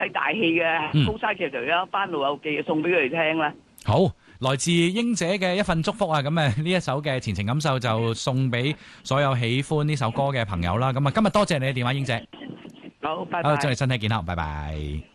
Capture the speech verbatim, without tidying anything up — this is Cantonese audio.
係大戲嘅高山劇團啦，《翻老友記》送俾佢哋聽啦。 好，來自英姐嘅一份祝福啊！咁誒呢一首嘅前程感受就送俾所有喜歡呢首歌嘅朋友啦。咁啊，今日多謝你嘅電話，英姐。 好，拜拜。 好，祝你身體健康，拜拜。